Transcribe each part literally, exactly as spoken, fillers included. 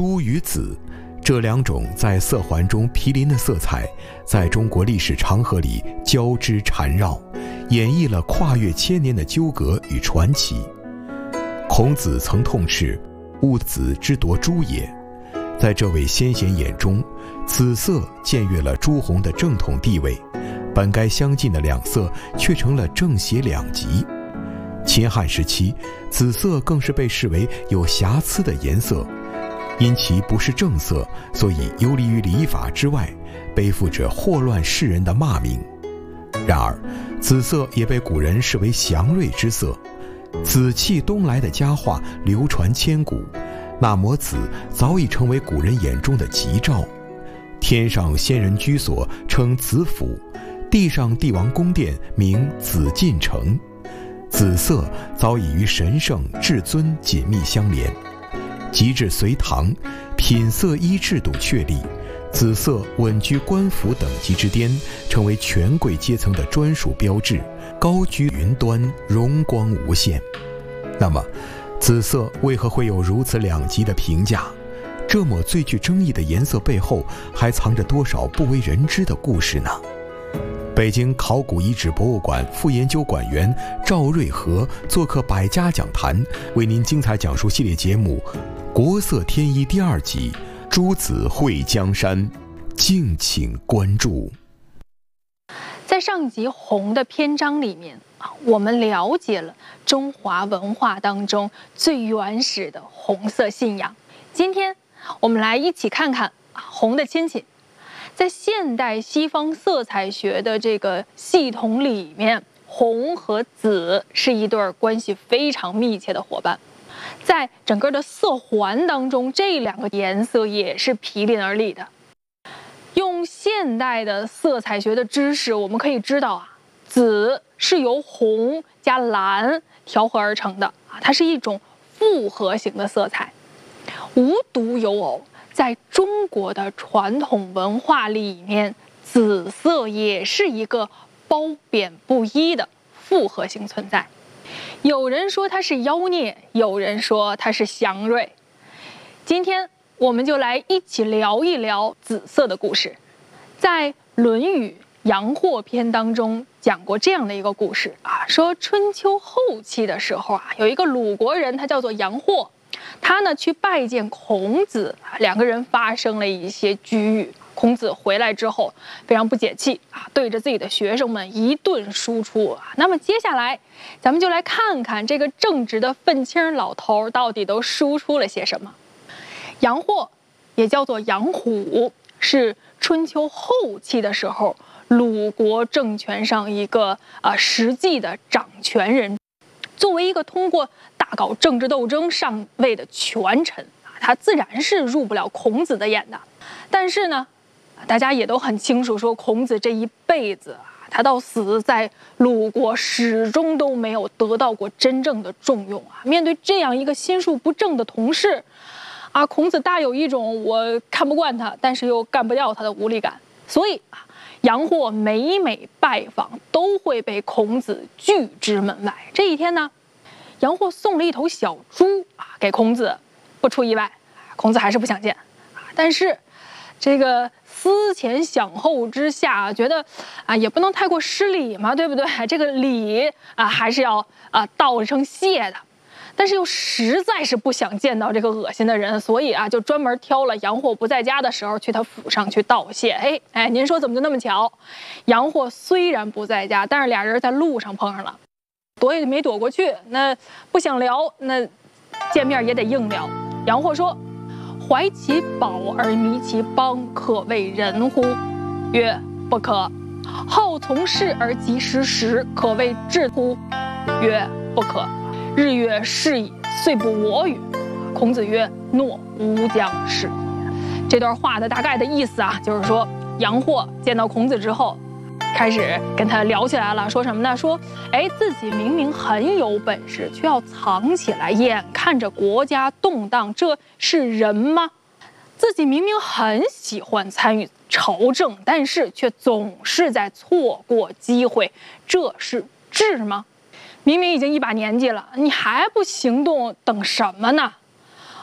朱与紫这两种在色环中毗邻的色彩，在中国历史长河里交织缠绕，演绎了跨越千年的纠葛与传奇。孔子曾痛斥物子之夺朱也，在这位先贤眼中，紫色僭越了朱红的正统地位，本该相近的两色却成了正邪两极。秦汉时期，紫色更是被视为有瑕疵的颜色，因其不是正色，所以游离于礼法之外，背负着祸乱世人的骂名。然而紫色也被古人视为祥瑞之色，紫气东来的佳话流传千古，那抹紫早已成为古人眼中的吉兆。天上仙人居所称紫府，地上帝王宫殿名紫禁城。紫色早已与神圣至尊紧密相连。及至隋唐，品色衣制度确立，紫色稳居官府等级之巅，成为权贵阶层的专属标志，高居云端，荣光无限。那么紫色为何会有如此两极的评价？这抹最具争议的颜色背后，还藏着多少不为人知的故事呢？北京考古遗址博物馆副研究馆员赵瑞和做客百家讲坛，为您精彩讲述系列节目《国色天衣》第二集《朱紫绘江山》，敬请关注。 在上集红的篇章里面啊，我们了解了中华文化当中最原始的红色信仰。今天我们来一起看看红的亲戚。在现代西方色彩学的这个系统里面，红和紫是一对关系非常密切的伙伴。在整个的色环当中，这两个颜色也是毗邻而立的。用现代的色彩学的知识，我们可以知道啊，紫是由红加蓝调和而成的啊，它是一种复合型的色彩，无独有偶。在中国的传统文化里面，紫色也是一个褒贬不一的复合性存在。有人说它是妖孽，有人说它是祥瑞。今天我们就来一起聊一聊紫色的故事。在《论语·阳货篇》当中讲过这样的一个故事啊，说春秋后期的时候啊，有一个鲁国人，他叫做阳货。他呢去拜见孔子，两个人发生了一些龃龉。孔子回来之后非常不解气啊，对着自己的学生们一顿输出啊。那么接下来咱们就来看看这个正直的愤青老头到底都输出了些什么。阳货也叫做阳虎，是春秋后期的时候鲁国政权上一个啊实际的掌权人。作为一个通过大搞政治斗争上位的权臣啊，他自然是入不了孔子的眼的。但是呢，大家也都很清楚，说孔子这一辈子啊，他到死在鲁国始终都没有得到过真正的重用啊。面对这样一个心术不正的同事啊，孔子大有一种我看不惯他，但是又干不掉他的无力感。所以啊，阳货每每拜访都会被孔子拒之门外。这一天呢，阳货送了一头小猪啊给孔子，不出意外，孔子还是不想见啊。但是这个思前想后之下，觉得啊也不能太过失礼嘛，对不对？这个礼啊还是要啊道一声谢的。但是又实在是不想见到这个恶心的人，所以啊，就专门挑了阳货不在家的时候去他府上去道谢。哎哎，您说怎么就那么巧？阳货虽然不在家，但是俩人在路上碰上了，躲也没躲过去。那不想聊，那见面也得硬聊。阳货说：“怀其宝而迷其邦，可谓人乎？”曰：“不可。”好从事而及时时，可谓智乎？曰：“不可。”日月是矣，遂不我与。孔子曰：“诺，吾将是矣。”这段话的大概的意思啊，就是说阳货见到孔子之后，开始跟他聊起来了，说什么呢？说，哎，自己明明很有本事，却要藏起来，眼看着国家动荡，这是人吗？自己明明很喜欢参与朝政，但是却总是在错过机会，这是智吗？明明已经一把年纪了，你还不行动，等什么呢？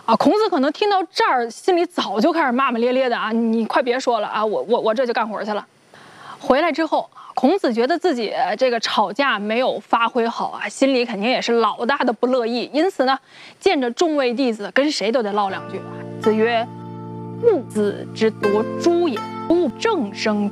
啊，孔子可能听到这儿，心里早就开始骂骂咧咧的啊！你快别说了啊，我我我这就干活去了。回来之后，孔子觉得自己这个吵架没有发挥好啊，心里肯定也是老大的不乐意，因此呢，见着众位弟子，跟谁都得唠两句。子曰：“物子之夺诸也，物正生。”